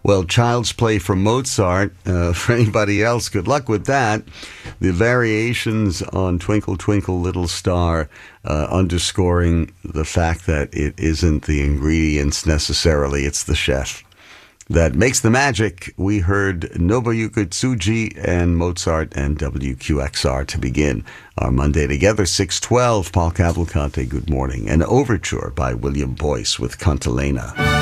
Well, Child's Play from Mozart. For anybody else, good luck with that. The variations on Twinkle, Twinkle, Little Star, underscoring the fact that it isn't the ingredients necessarily, it's the chef that makes the magic. We heard Nobuyuka Tsuji and Mozart and WQXR to begin our Monday together. 6:12, Paul Cavalcante, good morning. An overture by William Boyce with Cantilena.